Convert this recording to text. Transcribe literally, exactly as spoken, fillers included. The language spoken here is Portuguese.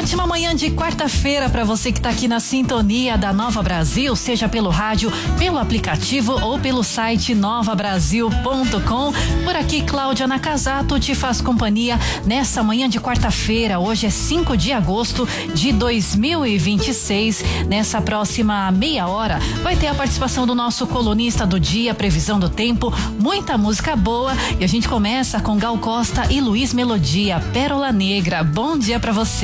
ótima manhã de quarta-feira para você que está aqui na sintonia da Nova Brasil, seja pelo rádio, pelo aplicativo ou pelo site nova brasil ponto com. Por aqui, Cláudia Nakazato te faz companhia nessa manhã de quarta-feira. Hoje é cinco de agosto de dois mil e vinte e seis. Nessa próxima meia hora vai ter a participação do nosso colunista do dia, previsão do tempo, muita música boa e a gente começa com Gal Costa e Luiz Melodia, Pérola Negra. Bom dia para você.